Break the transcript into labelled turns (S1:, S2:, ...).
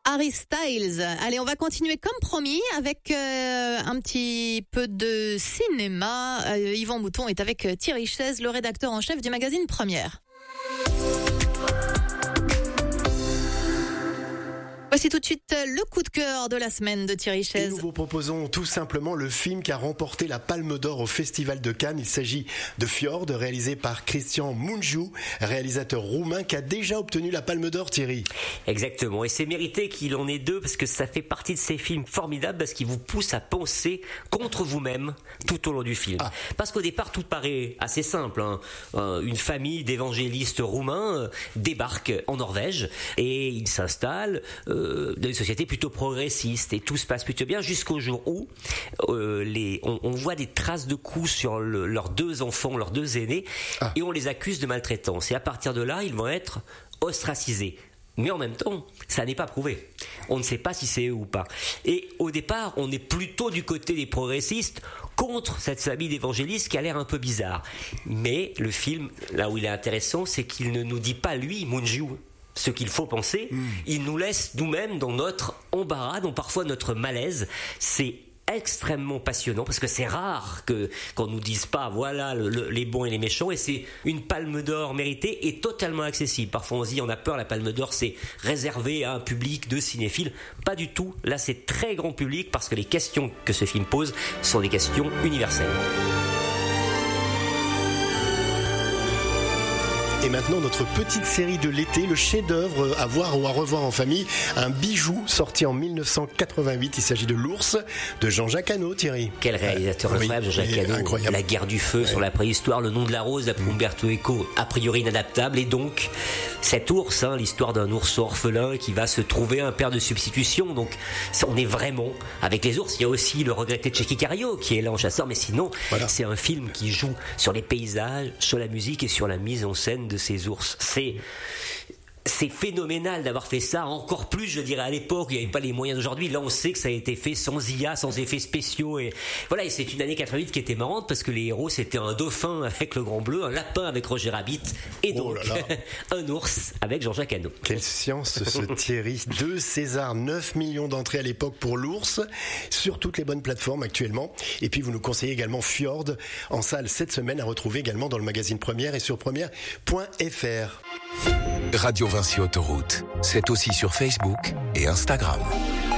S1: Harry Styles. Allez, on va continuer comme promis avec un petit peu de cinéma. Yvan Mouton est avec Thierry Chaise, le rédacteur en chef du magazine Première. Voici tout de suite le coup de cœur de la semaine de Thierry Chaise.
S2: Et nous vous proposons tout simplement le film qui a remporté la Palme d'Or au Festival de Cannes. Il s'agit de Fjord, réalisé par Cristian Mungiu, réalisateur roumain qui a déjà obtenu la Palme d'Or, Thierry.
S3: Exactement, et c'est mérité qu'il en ait deux parce que ça fait partie de ces films formidables parce qu'ils vous poussent à penser contre vous-même tout au long du film. Parce qu'au départ, tout paraît assez simple. Une famille d'évangélistes roumains débarque en Norvège et ils s'installent dans une société plutôt progressiste et tout se passe plutôt bien jusqu'au jour où on voit des traces de coups sur leurs deux enfants, leurs deux aînés, et on les accuse de maltraitance. Et à partir de là, ils vont être ostracisés. Mais en même temps, ça n'est pas prouvé. On ne sait pas si c'est eux ou pas. Et au départ, on est plutôt du côté des progressistes contre cette famille d'évangélistes qui a l'air un peu bizarre. Mais le film, là où il est intéressant, c'est qu'il ne nous dit pas, lui, Mungiu, ce qu'il faut penser, il nous laisse nous-mêmes dans notre embarras, dans parfois notre malaise. C'est extrêmement passionnant parce que c'est rare qu'on nous dise pas voilà les bons et les méchants, et c'est une palme d'or méritée et totalement accessible. Parfois on se dit on a peur, la palme d'or c'est réservé à un public de cinéphiles. Pas du tout, là c'est très grand public parce que les questions que ce film pose sont des questions universelles.
S2: Et maintenant, notre petite série de l'été, le chef-d'œuvre à voir ou à revoir en famille, un bijou sorti en 1988. Il s'agit de L'Ours, de Jean-Jacques Hano, Thierry.
S3: Quel réalisateur incroyable, Jean-Jacques Hano. Incroyable. La guerre du feu sur la préhistoire, Le nom de la rose, d'après Umberto Eco, a priori inadaptable. Et donc, cet ours, l'histoire d'un ours orphelin qui va se trouver un père de substitution. Donc, on est vraiment avec les ours. Il y a aussi le regretté Tchéky Cario qui est là en chasseur. Mais sinon, c'est un film qui joue sur les paysages, sur la musique et sur la mise en scène de ces ours. C'est phénoménal d'avoir fait ça, encore plus je dirais à l'époque où il n'y avait pas les moyens d'aujourd'hui. Là on sait que ça a été fait sans IA, sans effets spéciaux, et voilà. Et c'est une année 88 qui était marrante parce que les héros c'était un dauphin avec le Grand Bleu, un lapin avec Roger Rabbit et donc un ours avec Jean-Jacques Hano.
S2: Quelle science ce Thierry. 2 Césars, 9 millions d'entrées à l'époque pour L'Ours, sur toutes les bonnes plateformes actuellement. Et puis vous nous conseillez également Fjord en salle cette semaine, à retrouver également dans le magazine Première et sur première.fr.
S4: Radio Vinci Autoroute, c'est aussi sur Facebook et Instagram.